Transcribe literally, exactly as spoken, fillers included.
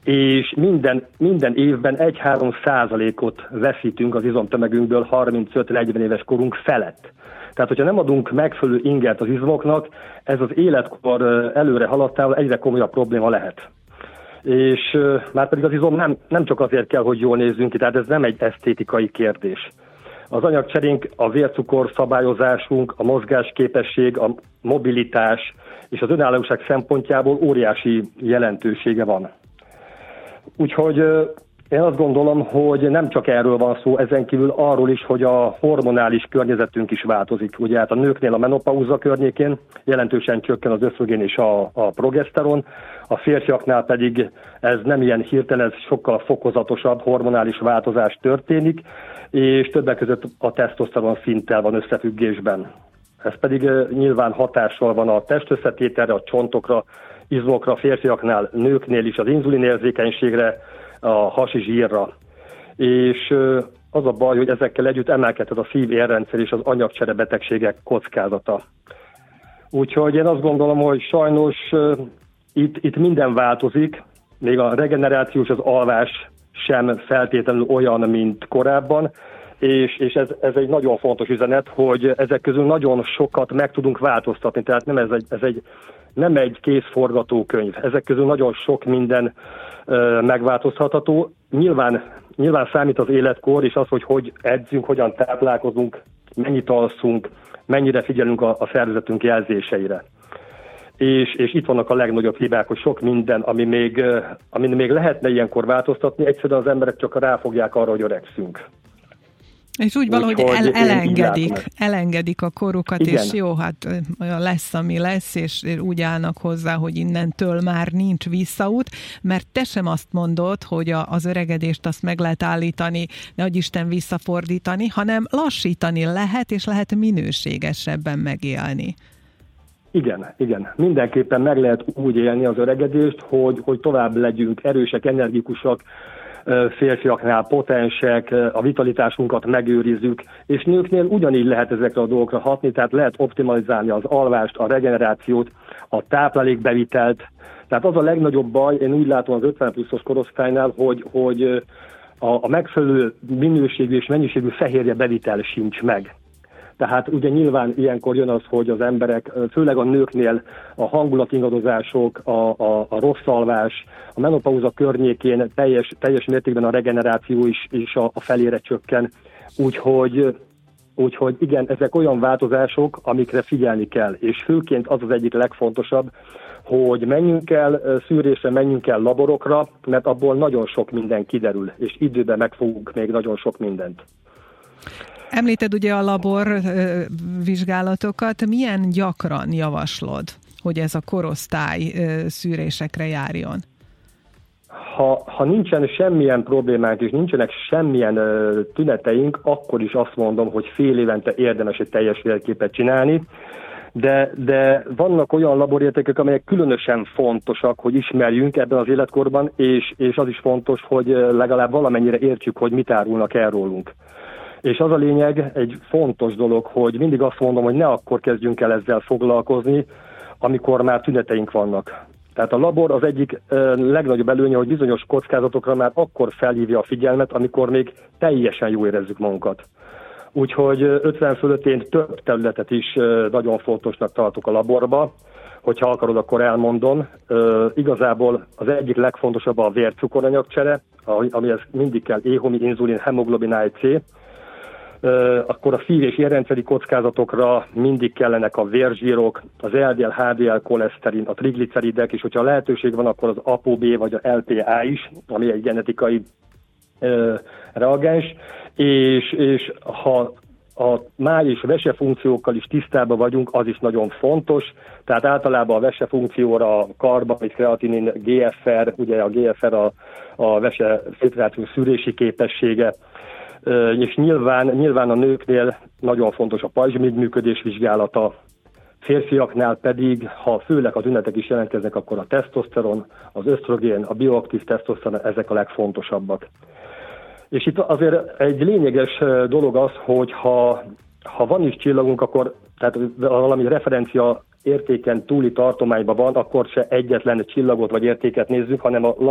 és minden, minden évben egy-három százalékot veszítünk az izomtömegünkből harmincöt-negyven éves korunk felett. Tehát, hogyha nem adunk megfelelő ingert az izmoknak, ez az életkor előre haladtával egyre komolyabb probléma lehet. És már pedig az izom nem, nem csak azért kell, hogy jól nézzünk ki, tehát ez nem egy esztétikai kérdés. Az anyagcserénk, a vércukor szabályozásunk, a mozgásképesség, a mobilitás és az önállóság szempontjából óriási jelentősége van. Úgyhogy én azt gondolom, hogy nem csak erről van szó, ezen kívül arról is, hogy a hormonális környezetünk is változik. Ugye hát a nőknél a menopauza környékén jelentősen csökken az ösztrogén és a, a progeszteron, a férfiaknál pedig ez nem ilyen hirtelen, ez sokkal fokozatosabb hormonális változás történik, és többek között a tesztoszteron szinttel van összefüggésben. Ez pedig nyilván hatással van a testösszetételre, a csontokra, izmokra, a férfiaknál, nőknél is az inzulinérzékenységre, a hasi zsírra. És az a baj, hogy ezekkel együtt emelkedhet a szív-érrendszer és az anyagcsere betegségek kockázata. Úgyhogy én azt gondolom, hogy sajnos itt, itt minden változik, még a regeneráció és az alvás sem feltétlenül olyan, mint korábban, és, és ez, ez egy nagyon fontos üzenet, hogy ezek közül nagyon sokat meg tudunk változtatni, tehát nem ez egy, ez egy, nem egy kész forgatókönyv. Ezek közül nagyon sok minden ö, megváltoztatható. Nyilván, nyilván számít az életkor, és az, hogy hogy edzünk, hogyan táplálkozunk, mennyit alszunk, mennyire figyelünk a, a szervezetünk jelzéseire. És, és itt vannak a legnagyobb hibák, hogy sok minden, ami még, ami még lehetne ilyenkor változtatni, egyszerűen az emberek csak ráfogják arra, hogy öregszünk. És úgy valahogy úgy, el, elengedik, elengedik a korukat, igen. És jó, hát olyan lesz, ami lesz, és úgy állnak hozzá, hogy innentől már nincs visszaút, mert te sem azt mondod, hogy a, az öregedést azt meg lehet állítani, nehogy Isten visszafordítani, hanem lassítani lehet, és lehet minőségesebben megélni. Igen, igen. Mindenképpen meg lehet úgy élni az öregedést, hogy, hogy tovább legyünk erősek, energikusak, férfiaknál potensek, a vitalitásunkat megőrizzük, és nőknél ugyanígy lehet ezekre a dolgokra hatni, tehát lehet optimalizálni az alvást, a regenerációt, a táplálékbevitelt. Tehát az a legnagyobb baj, én úgy látom az ötven pluszos korosztálynál, hogy, hogy a, a megfelelő minőségű és mennyiségű fehérje bevitel sincs meg. Tehát ugye nyilván ilyenkor jön az, hogy az emberek, főleg a nőknél a hangulatingadozások, a, a, a rossz alvás, a menopauza környékén teljes, teljes mértékben a regeneráció is, is a, a felére csökken. Úgyhogy, úgyhogy igen, ezek olyan változások, amikre figyelni kell. És főként az az egyik legfontosabb, hogy menjünk el szűrésre, menjünk el laborokra, mert abból nagyon sok minden kiderül, és időben megfogunk még nagyon sok mindent. Említed ugye a labor vizsgálatokat, milyen gyakran javaslod, hogy ez a korosztály szűrésekre járjon? Ha, ha nincsen semmilyen problémánk és nincsenek semmilyen tüneteink, akkor is azt mondom, hogy fél évente érdemes egy teljes vérképet csinálni, de, de vannak olyan laborértékek, amelyek különösen fontosak, hogy ismerjünk ebben az életkorban, és, és az is fontos, hogy legalább valamennyire értsük, hogy mit árulnak el rólunk. És az a lényeg, egy fontos dolog, hogy mindig azt mondom, hogy ne akkor kezdjünk el ezzel foglalkozni, amikor már tüneteink vannak. Tehát a labor az egyik ö, legnagyobb előnye, hogy bizonyos kockázatokra már akkor felhívja a figyelmet, amikor még teljesen jól érezzük magunkat. Úgyhogy ötven fölött én több területet is ö, nagyon fontosnak tartok a laborba, hogyha akarod, akkor elmondom. Ö, igazából az egyik legfontosabb a vércukoranyagcsere, amihez mindig kell éhomi, inzulin, hemoglobin á cé, akkor a szív- és érrendszeri kockázatokra mindig kellenek a vérzsírok, az el dé el, há dé el, koleszterin, a trigliceridek, és hogyha lehetőség van, akkor az á pé o bé vagy a el pé á is, ami egy genetikai uh, reagens, és, és ha a máj és vesefunkciókkal is tisztában vagyunk, az is nagyon fontos, tehát általában a vesefunkcióra a karba, vagy kreatinin, gé ef er, ugye a gé ef er a, a vese filtrációs szűrési képessége, és nyilván, nyilván a nőknél nagyon fontos a pajzsmirigy működés vizsgálata, férfiaknál pedig, ha főleg a tünetek is jelentkeznek, akkor a tesztoszteron, az ösztrogén, a bioaktív tesztoszteron, ezek a legfontosabbak. És itt azért egy lényeges dolog az, hogy ha, ha van is csillagunk, akkor tehát valami referencia értéken túli tartományban van, akkor se egyetlen csillagot vagy értéket nézzük, hanem a